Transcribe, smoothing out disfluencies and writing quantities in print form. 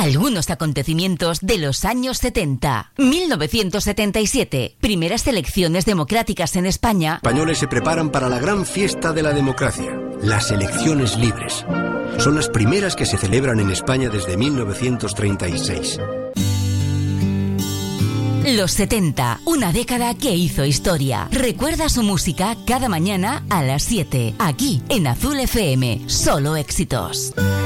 Algunos acontecimientos de los años 70. 1977. Primeras elecciones democráticas en España. Españoles se preparan para la gran fiesta de la democracia, las elecciones libres. Son las primeras que se celebran en España desde 1936. Los 70, una década que hizo historia. Recuerda su música cada mañana a las 7, aquí en Azul FM. Solo éxitos.